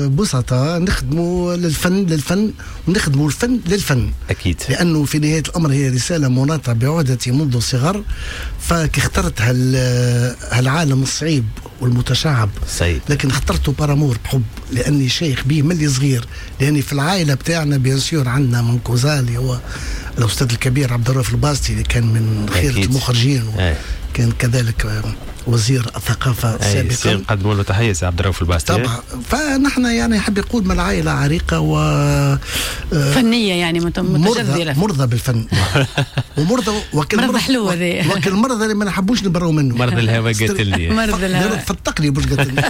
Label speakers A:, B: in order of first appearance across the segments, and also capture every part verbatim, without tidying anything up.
A: بسطة نخدموا للفن للفن ونخدموا الفن للفن
B: أكيد،
A: لأنه في نهاية الأمر هي رسالة مناطة بعهدتي منذ صغر. فاخترت هالعالم الصعيب والمتشعب
B: صحيح،
A: لكن اخترته بارامور بحب، لأني شيخ بيه ملي صغير، لأني في العائلة بتاعنا بيانسيور عندنا من كوزالي هو الأستاذ الكبير عبد الرؤوف الباسطي اللي كان من خيرة المخرجين، كان كذلك وزير الثقافة سابقا.
B: نقدموا له تحية سي عبد الرؤوف الباسطي
A: طبعا. فنحن يعني حب يقول من عائلة عريقة و
C: فنية يعني متجذرة،
A: مرضى بالفن ومرضى وكل
C: مرضى حلوة ذي
A: وكل مرضى اللي ما نحبوش نبروا منه.
B: مرضى الهواء قتلني،
C: مرضى الهواء
A: فتقني باش قتلني.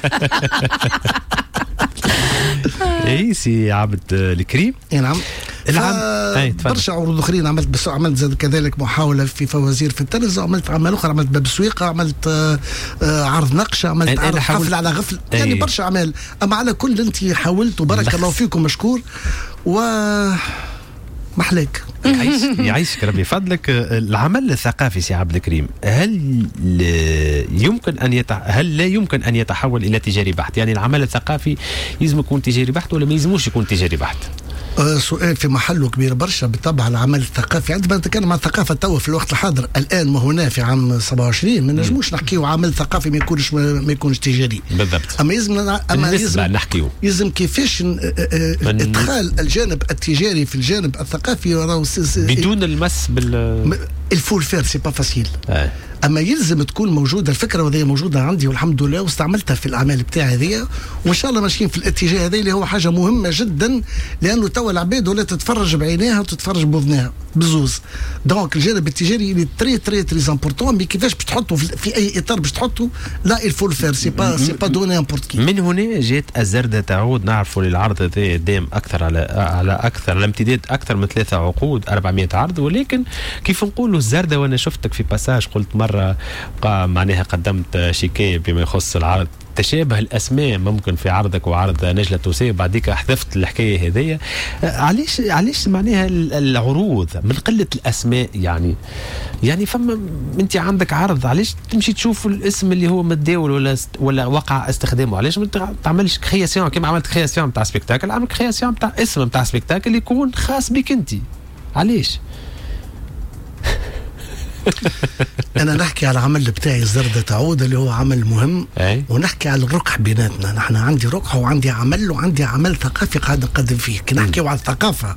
B: اي سي عبد الكريم.
A: اي نعم.
B: العام
A: برشا عروض اخرين عملت، بس عملت زاد كذلك محاوله في فوازير في التلفز، عملت اعمال اخرى، عملت باب سويقه، عملت آه آه عرض نقشه، عملت عرض حفل على غفل، يعني برشا اعمال. اما على كل انت حاولت وبارك الله فيكم مشكور و محلك.
B: يعيش يعيشك ربي فضلك. العمل الثقافي سي عبد الكريم هل يمكن ان يتح... هل لا يمكن ان يتحول الى تجاري بحت؟ يعني العمل الثقافي يلزم يكون تجاري بحت ولا ما يلزموش يكون تجاري بحت؟
A: أه سؤال في محله كبير برشا. بالطبع العمل الثقافي عندما نتكلم عن الثقافه توا في الوقت الحاضر الان ما هنا في عام سبعة وعشرين ما نجموش نحكيو عمل ثقافي ما يكونش ما يكونش تجاري
B: بالضبط.
A: اما يلزم اما
B: يلزم نحكيو
A: يلزم كيفاش ادخال الجانب التجاري في الجانب الثقافي
B: بدون المس بال
A: الفول فير سي با فاسيل.
B: آه.
A: اما يلزم تكون موجوده الفكره، وهذه موجوده عندي والحمد لله واستعملتها في الاعمال بتاعي هذه، وان شاء الله ماشيين في الاتجاه هذا اللي هو حاجه مهمه جدا، لانه توا العباد ولا تتفرج بعينيها وتتفرج باذنها بزوز. دونك الجانب التجاري اللي تري تري تري امبورطون، مي كيفاش باش تحطه في اي اطار باش تحطه لا الفول فير سي با سي با دوني امبورت كي.
B: من هنا جات الزردة تعود. نعرفوا العرض هذا دام اكثر على على اكثر على امتداد اكثر من ثلاثه عقود أربعمائة عرض، ولكن كيف نقولوا الزردة، وانا شفتك في باساج قلت مره معناها قدمت شكايه بما يخص العرض تشابه الاسماء ممكن في عرضك وعرض نجلة توسي، وبعديك حذفت الحكايه هذيا. علاش علاش معناها العروض من قله الاسماء؟ يعني يعني فما انت عندك عرض، علاش تمشي تشوف الاسم اللي هو متداول ولا ولا وقع استخدامه؟ علاش ما تعملش كرياسيون كما عملت كرياسيون نتاع سبيكتاكل؟ عمل كرياسيون نتاع اسم نتاع سبيكتاكل يكون خاص بك انت. علاش؟
A: أنا نحكي على العمل بتاعي الزردة تعود اللي هو عمل مهم
B: أي.
A: ونحكي على الركح بيناتنا. نحن عندي ركح وعندي عمل وعندي عمل ثقافي قاعد نقدم فيه. كي نحكي على الثقافة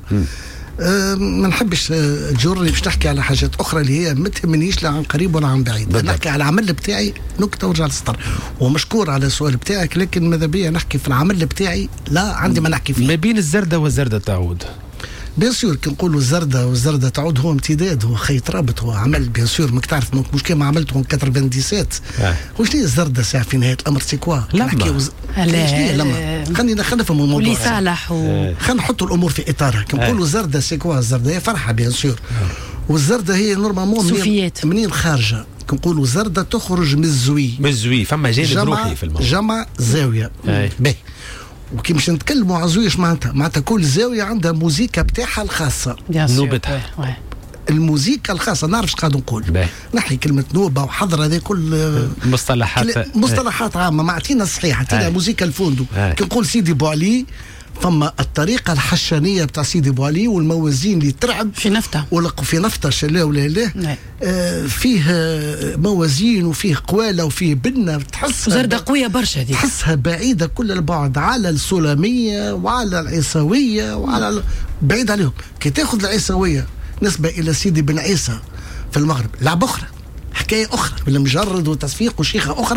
A: أه ما نحبش تجرني باش نحكي على حاجات أخرى اللي هي ما تهمنيش لا عن قريب ولا عن بعيد. نحكي على العمل بتاعي نكتة ورجع للسطر. ومشكور على السؤال بتاعك، لكن ماذا بيا نحكي في العمل بتاعي لا عندي ما نحكي فيه.
B: ما بين الزردة والزردة تعود
A: بيان سور كي نقولوا الزردة والزردة تعود هو امتداد، هو خيط رابط، هو عمل بيان سور ماك تعرف مش كيما عملته من سبعة وثمانين.
B: آه.
A: وش هي الزردة ساعة في نهاية الأمر سي كوا؟
B: لما
A: وز... لما خلينا خلينا نفهموا الموضوع.
C: ولي صالح و...
B: آه.
A: خلينا نحطوا الأمور في إطارها. كي نقولوا آه. الزردة سي كوا؟ الزردة هي فرحة بيان سور. آه. والزردة هي نورمالمون منين منين خارجة؟ كي نقولوا زردة تخرج من الزوي.
B: من الزوي فما جانب روحي في الموضوع.
A: جمع زاوية.
B: آه.
A: باهي. وكي باش نتكلموا على زويش معناتها معناتها كل زاويه عندها موزيكا بتاعها الخاصه،
B: نوبتها،
A: الموزيكا الخاصه. نعرف اش قاعد نقول، نحكي كلمه نوبه وحضره هذه كل
B: مصطلحات
A: مصطلحات عامه ما اعطينا صحيح، اعطينا موزيكا الفوندو. كي نقول سيدي بوعلي فما الطريقه الحشانيه بتاع سيدي بوعلي والموازين اللي ترعب
C: في نفطه
A: ولقوا في نفطه شلا ولا لا آه فيه موازين وفيه قواله وفيه بنه تحس
C: زردة قويه برشا دي،
A: تحسها بعيده كل البعد على السلميه وعلى العيسويه وعلى بعيد عليهم. كي تاخذ العيسويه نسبه الى سيدي بن عيسى في المغرب لعبه اخرى، حكايه اخرى ولا مجرد وتصفيق وشيخه اخرى،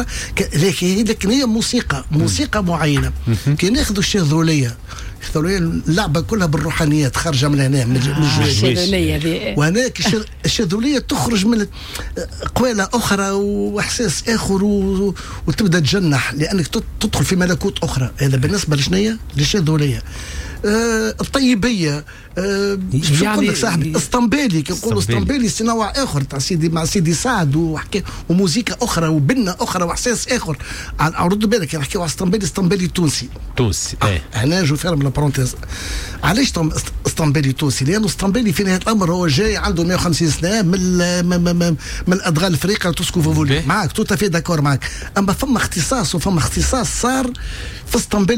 A: لكن هي موسيقى موسيقى معينه. كي ناخذوا الشاذوليه اللعبه كلها بالروحانيات خارجه من هنا من
C: الشاذوليه،
A: وهناك الشاذوليه تخرج من قواله اخرى واحساس اخر وتبدا تجنح لانك تدخل في ملكوت اخرى. هذا بالنسبه لشنيه للشاذوليه. آه الطيبيه آه يعني صاحبي اسطنبالي كي نقولوا اسطنبالي سي نوع اخر تاع سيدي مع سيدي سعد وحكي وموسيقى اخرى وبنه اخرى واحساس اخر. رد بالك نحكيو على اسطنبالي اسطنبالي تونسي
B: تونسي
A: آه. هنا جو فيرم لا بارونتيز. علاش اسطنبالي تونسي؟ لانه اسطنبالي في نهايه الامر هو جاي عنده مئة وخمسين سنه من من من الادغال الافريقيه توسكو فوفولي معك توتا في داكور معك. اما فما اختصاص وفما اختصاص صار في اسطنبول